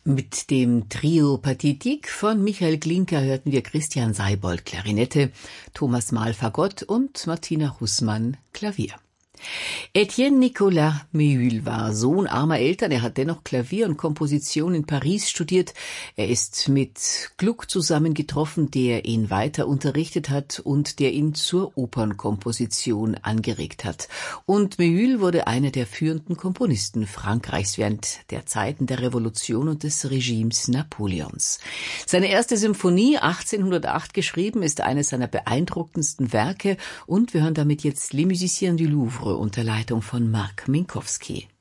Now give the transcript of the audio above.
Mit dem Trio Pathétique von Michael Glinka hörten wir Christian Seibold Klarinette, Thomas Mahl Fagott und Martina Hussmann Klavier. Etienne Nicolas Méhul war Sohn armer Eltern. Er hat dennoch Klavier und Komposition in Paris studiert. Er ist mit Gluck zusammengetroffen, der ihn weiter unterrichtet hat und der ihn zur Opernkomposition angeregt hat. Und Méhul wurde einer der führenden Komponisten Frankreichs während der Zeiten der Revolution und des Regimes Napoleons. Seine erste Symphonie, 1808 geschrieben, ist eines seiner beeindruckendsten Werke und wir hören damit jetzt Les Musiciens du Louvre unter Leitung von Marc Minkowski.